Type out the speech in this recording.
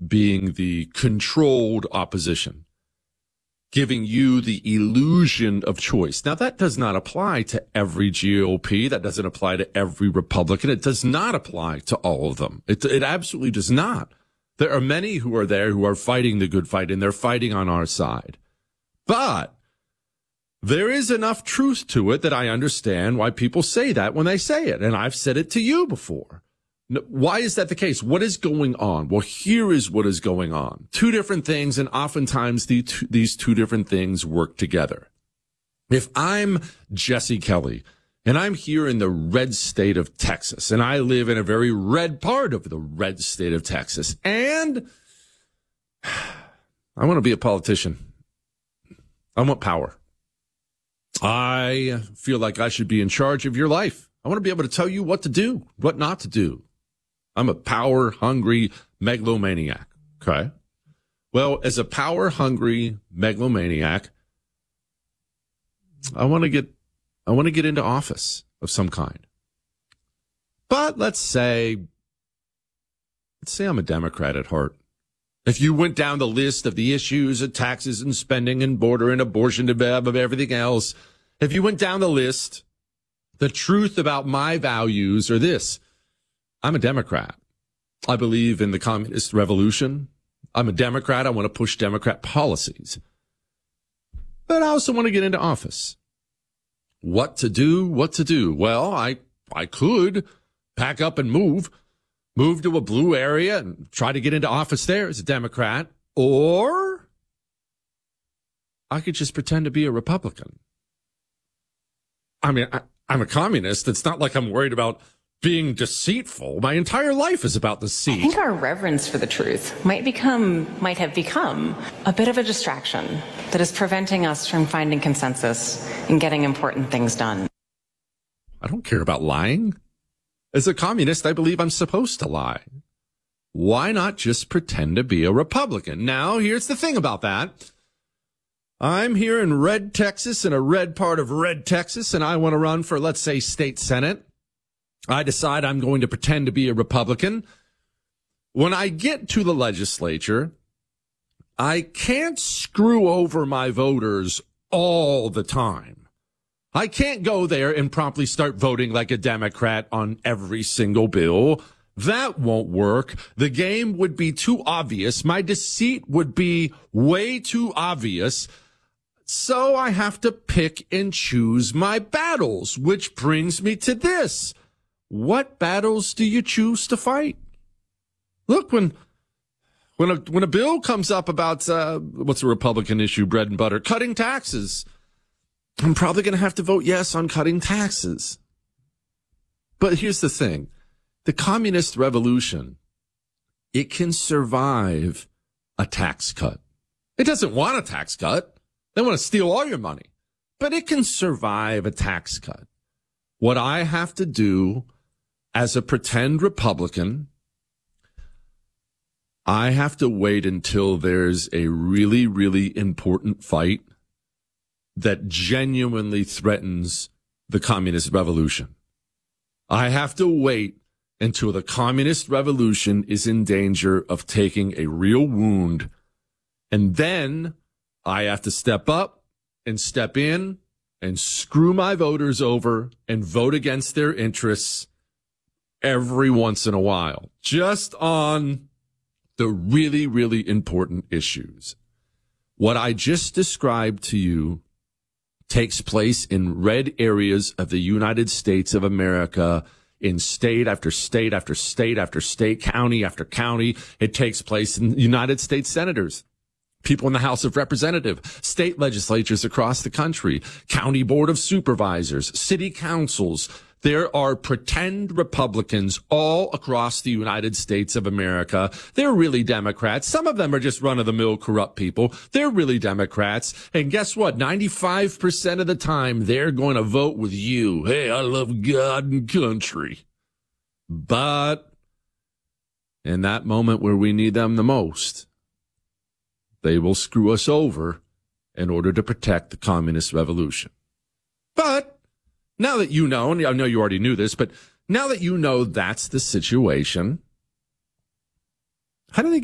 being the controlled opposition, giving you the illusion of choice. Now, that does not apply to every GOP. That doesn't apply to every Republican. It does not apply to all of them. It absolutely does not. There are many who are there who are fighting the good fight, and they're fighting on our side. But there is enough truth to it that I understand why people say that when they say it. And I've said it to you before. Why is that the case? What is going on? Well, here is what is going on. Two different things, and oftentimes these two different things work together. If I'm Jesse Kelly, and I'm here in the red state of Texas, and I live in a very red part of the red state of Texas, and I want to be a politician. I want power. I feel like I should be in charge of your life. I want to be able to tell you what to do, what not to do. I'm a power-hungry megalomaniac, okay? Well, as a power-hungry megalomaniac, I want to get into office of some kind. But let's say I'm a Democrat at heart. If you went down the list of the issues of taxes and spending and border and abortion and everything else, if you went down the list, the truth about my values are this. I'm a Democrat. I believe in the communist revolution. I'm a Democrat. I want to push Democrat policies. But I also want to get into office. What to do? Well, I could pack up and move to a blue area and try to get into office there as a Democrat. Or I could just pretend to be a Republican. I mean, I'm a communist. It's not like I'm worried about being deceitful. My entire life is about deceit. I think our reverence for the truth might have become a bit of a distraction that is preventing us from finding consensus and getting important things done. I don't care about lying. As a communist, I believe I'm supposed to lie. Why not just pretend to be a Republican? Now, here's the thing about that. I'm here in red Texas, in a red part of red Texas, and I want to run for, let's say, state senate. I decide I'm going to pretend to be a Republican. When I get to the legislature, I can't screw over my voters all the time. I can't go there and promptly start voting like a Democrat on every single bill. That won't work. The game would be too obvious. My deceit would be way too obvious. So I have to pick and choose my battles, which brings me to this. What battles do you choose to fight? Look, when a bill comes up about, what's a Republican issue, bread and butter, cutting taxes, I'm probably going to have to vote yes on cutting taxes. But here's the thing. The communist revolution, it can survive a tax cut. It doesn't want a tax cut. They want to steal all your money. But it can survive a tax cut. What I have to do as a pretend Republican, I have to wait until there's a really, really important fight that genuinely threatens the communist revolution. I have to wait until the communist revolution is in danger of taking a real wound. And then I have to step up and step in and screw my voters over and vote against their interests every once in a while, just on the really, really important issues. What I just described to you takes place in red areas of the United States of America, in state after state after state after state, county after county. It takes place in United States senators, people in the House of Representatives, state legislatures across the country, county board of supervisors, city councils. There are pretend Republicans all across the United States of America. They're really Democrats. Some of them are just run-of-the-mill corrupt people. They're really Democrats. And guess what? 95% of the time, they're going to vote with you. Hey, I love God and country. But in that moment where we need them the most, they will screw us over in order to protect the communist revolution. But now that you know, and I know you already knew this, but now that you know that's the situation, how do they